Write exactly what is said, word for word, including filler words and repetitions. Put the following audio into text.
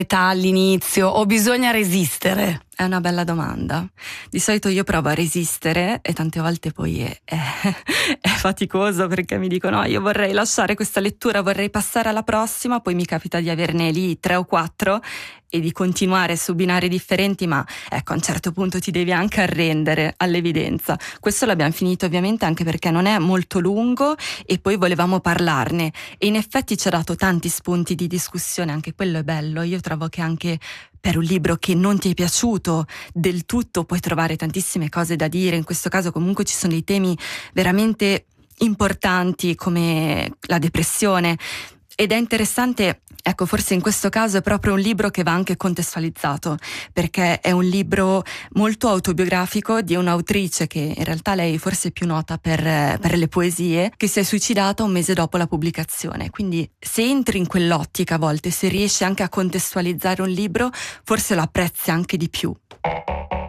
Età all'inizio o bisogna resistere? È una bella domanda. Di solito io provo a resistere e tante volte poi è, è, è faticoso, perché mi dicono no, io vorrei lasciare questa lettura, vorrei passare alla prossima, poi mi capita di averne lì tre o quattro e di continuare su binari differenti, ma ecco, a un certo punto ti devi anche arrendere all'evidenza. Questo l'abbiamo finito ovviamente anche perché non è molto lungo e poi volevamo parlarne, e in effetti ci ha dato tanti spunti di discussione, anche quello è bello. Io trovo che anche per un libro che non ti è piaciuto del tutto puoi trovare tantissime cose da dire. In questo caso comunque ci sono dei temi veramente importanti come la depressione, ed è interessante, ecco, forse in questo caso è proprio un libro che va anche contestualizzato, perché è un libro molto autobiografico di un'autrice che in realtà lei forse è più nota per, per le poesie, che si è suicidata un mese dopo la pubblicazione. Quindi se entri in quell'ottica a volte, se riesci anche a contestualizzare un libro, forse lo apprezzi anche di più.